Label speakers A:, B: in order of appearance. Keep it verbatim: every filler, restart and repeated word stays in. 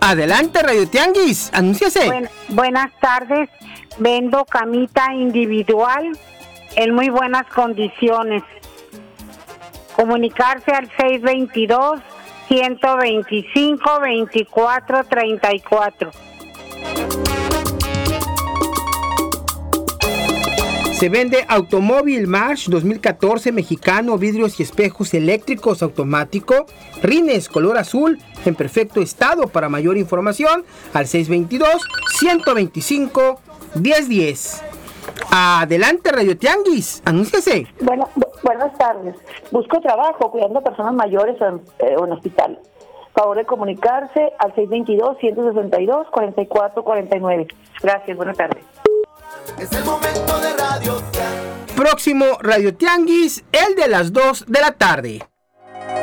A: Adelante, Radio Tianguis, anúnciase.
B: Buen, buenas tardes, vendo camita individual en muy buenas condiciones. Comunicarse al seis veintidós, ciento veinticinco, veinticuatro treinta y cuatro.
A: Se vende automóvil March dos mil catorce mexicano, vidrios y espejos eléctricos automático, rines color azul en perfecto estado. Para mayor información al seis veintidós, ciento veinticinco, diez diez. Adelante, Radio Tianguis, anúnciase.
C: Bueno, bu- buenas tardes. Busco trabajo cuidando a personas mayores en, eh, en hospital. Favor de comunicarse al seis veintidós, ciento sesenta y dos, cuarenta y cuatro cuarenta y nueve. Gracias, buenas tardes.
D: Es el momento de Radio
A: Próximo Radio Tianguis, el de las dos de la tarde.